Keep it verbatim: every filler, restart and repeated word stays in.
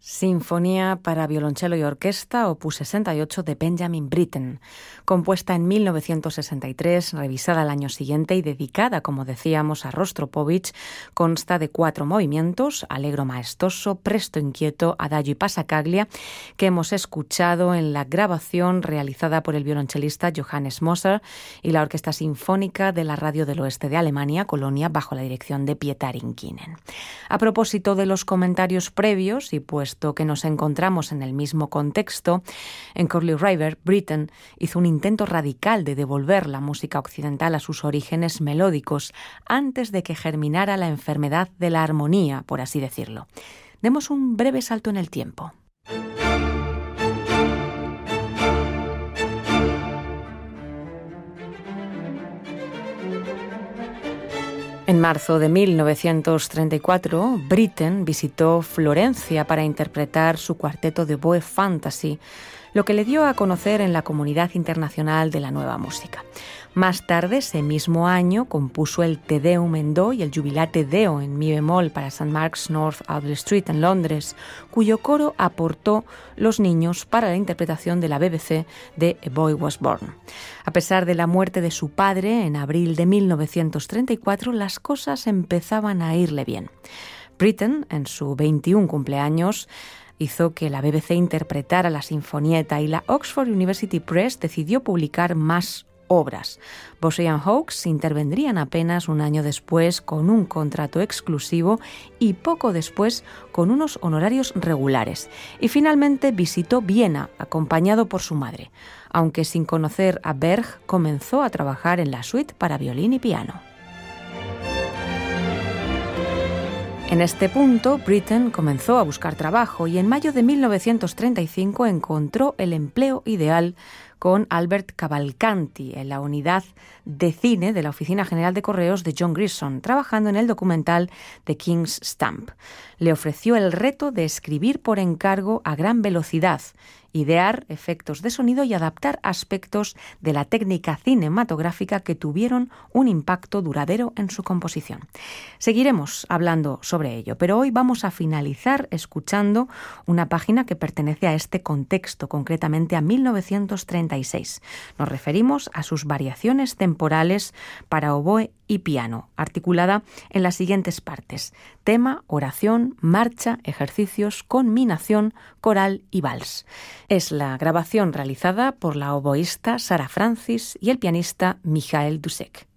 Sinfonía para violonchelo y orquesta, opus sesenta y ocho de Benjamin Britten, compuesta en mil novecientos sesenta y tres, revisada al año siguiente y dedicada, como decíamos, a Rostropovich, consta de cuatro movimientos, allegro maestoso, presto inquieto, adagio y passacaglia, que hemos escuchado en la grabación realizada por el violonchelista Johannes Moser y la Orquesta Sinfónica de la Radio del Oeste de Alemania, Colonia, bajo la dirección de Pietar Inkinen. A propósito de los comentarios previos, y pues que nos encontramos en el mismo contexto, en Curly River, Britten hizo un intento radical de devolver la música occidental a sus orígenes melódicos antes de que germinara la enfermedad de la armonía, por así decirlo. Demos un breve salto en el tiempo. En marzo de mil novecientos treinta y cuatro, Britten visitó Florencia para interpretar su cuarteto de oboe Fantasy, lo que le dio a conocer en la comunidad internacional de la nueva música. Más tarde, ese mismo año, compuso el Te Deum en Do y el Jubilate Deo en mi bemol para Saint Mark's North Audley Street en Londres, cuyo coro aportó Los Niños para la interpretación de la B B C de A Boy Was Born. A pesar de la muerte de su padre en abril de mil novecientos treinta y cuatro, las cosas empezaban a irle bien. Britten, en su veintiún cumpleaños, hizo que la B B C interpretara la sinfonieta y la Oxford University Press decidió publicar más obras. Bossé y Hawkes intervendrían apenas un año después con un contrato exclusivo y poco después con unos honorarios regulares. Y finalmente visitó Viena, acompañado por su madre. Aunque sin conocer a Berg, comenzó a trabajar en la suite para violín y piano. En este punto, Britten comenzó a buscar trabajo y en mayo de mil novecientos treinta y cinco encontró el empleo ideal con Albert Cavalcanti en la unidad de cine de la Oficina General de Correos de John Grierson, trabajando en el documental The King's Stamp. Le ofreció el reto de escribir por encargo a gran velocidad, idear efectos de sonido y adaptar aspectos de la técnica cinematográfica que tuvieron un impacto duradero en su composición. Seguiremos hablando sobre ello, pero hoy vamos a finalizar escuchando una página que pertenece a este contexto, concretamente a mil novecientos treinta y seis. Nos referimos a sus variaciones temporales para oboe y piano, articulada en las siguientes partes: tema, oración, marcha, ejercicios, conminación, coral y vals. Es la grabación realizada por la oboísta Sarah Francis y el pianista Michael Dusek.